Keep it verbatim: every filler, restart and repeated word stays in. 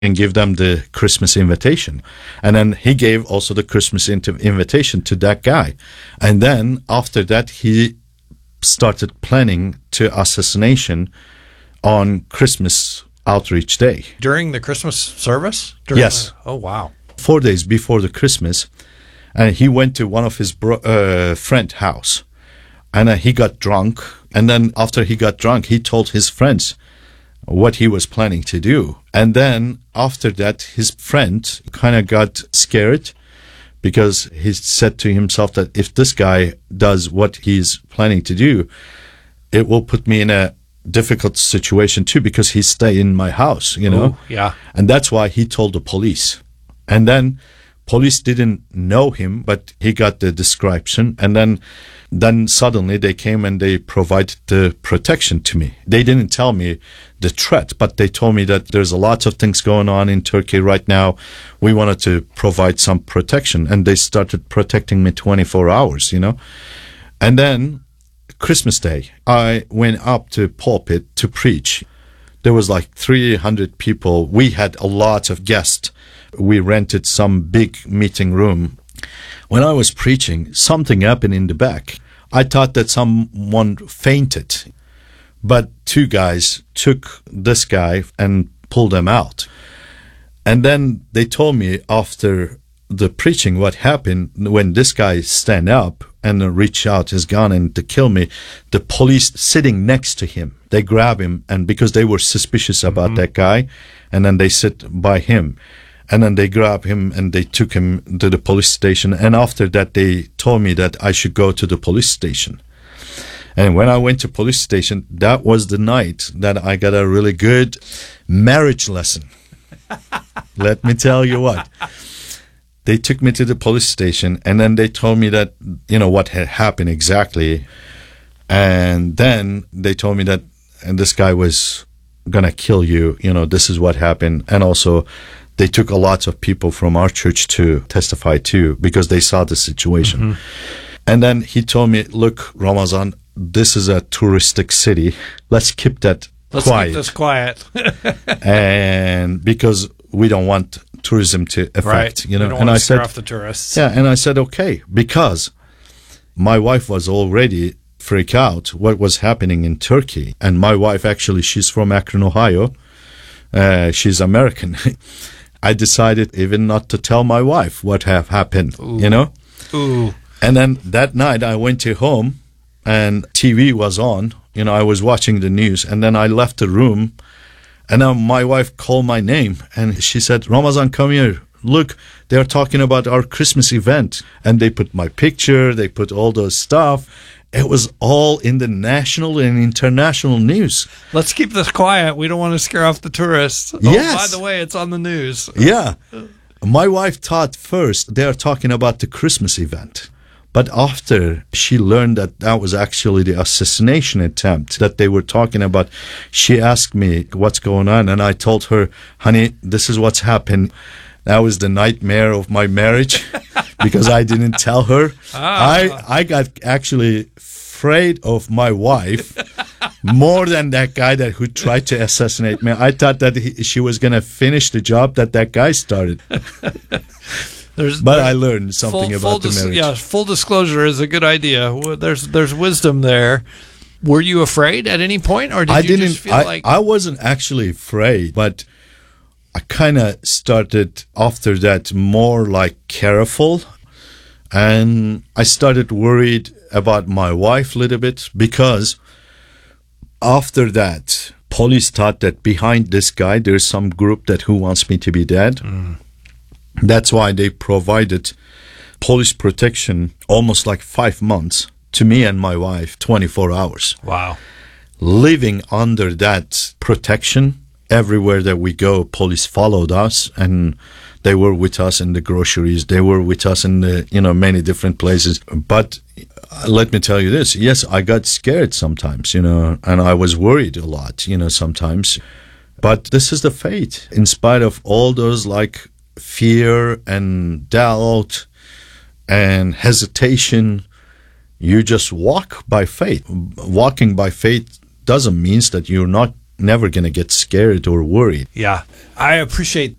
and give them the Christmas invitation. And then he gave also the Christmas invitation to that guy. And then after that, he started planning to assassination on Christmas outreach day. During the Christmas service? During Yes. The, oh, wow. Four days before the Christmas. And he went to one of his bro- uh, friend's house. And uh, he got drunk. And then after he got drunk, he told his friends what he was planning to do. And then after that, his friend kind of got scared because he said to himself that if this guy does what he's planning to do, it will put me in a difficult situation too, because he stay in my house, you know. Ooh, yeah. And that's why he told the police. And then police didn't know him, but he got the description. And then then suddenly they came and they provided the protection to me. They didn't tell me the threat, but they told me that there's a lot of things going on in Turkey right now. We wanted to provide some protection, and they started protecting me twenty-four hours, you know. And then Christmas Day, I went up to pulpit to preach. There was like three hundred people. We had a lot of guests. We rented some big meeting room. When I was preaching, something happened in the back. I thought that someone fainted, but two guys took this guy and pulled him out. And then they told me after the preaching what happened when this guy stand up and reach out his gun and to kill me. The police sitting next to him, they grab him, and because they were suspicious about mm-hmm. that guy, and then they sit by him. And then they grabbed him and they took him to the police station. And after that, they told me that I should go to the police station. And when I went to police station, that was the night that I got a really good marriage lesson. Let me tell you what. They took me to the police station, and then they told me that, you know, what had happened exactly. And then they told me that, and this guy was going to kill you. You know, this is what happened. And also, they took a lot of people from our church to testify too, because they saw the situation. Mm-hmm. And then he told me, look, Ramazan, this is a touristic city. Let's keep that Let's quiet. Let's keep this quiet. And because we don't want tourism to affect, right. you know. We don't and want I to scare said, off the tourists. Yeah, and I said, okay, because my wife was already freaked out what was happening in Turkey. And my wife, actually, she's from Akron, Ohio. Uh, she's American. I decided even not to tell my wife what have happened, Ooh. you know? Ooh. And then that night I went to home and T V was on. You know, I was watching the news, and then I left the room, and then my wife called my name and she said, Ramazan, come here. Look, they're talking about our Christmas event. And they put my picture, they put all those stuff. It was all in the national and international news. Let's keep this quiet. We don't want to scare off the tourists. Oh, yes. By the way, it's on the news. Yeah. My wife thought first they are talking about the Christmas event. But after she learned that that was actually the assassination attempt that they were talking about, she asked me what's going on. And I told her, honey, this is what's happened. That was the nightmare of my marriage because I didn't tell her. Ah. I, I got actually afraid of my wife more than that guy that who tried to assassinate me. I thought that he, she was going to finish the job that that guy started. There's, but there's I learned something full, about full the dis- marriage. Yeah, full disclosure is a good idea. There's there's wisdom there. Were you afraid at any point, or did I you didn't, just feel I, like... I wasn't actually afraid, but I kind of started after that more like careful, and I started worried about my wife a little bit because after that, police thought that behind this guy, there's some group that who wants me to be dead. Mm. That's why they provided police protection almost like five months to me and my wife, twenty-four hours. Wow. Living under that protection, everywhere that we go, police followed us, and they were with us in the groceries. They were with us in the, you know, many different places. But let me tell you this. Yes, I got scared sometimes, you know, and I was worried a lot, you know, sometimes. But this is the faith. In spite of all those like fear and doubt and hesitation, you just walk by faith. Walking by faith doesn't mean that you're not never going to get scared or worried. Yeah. I appreciate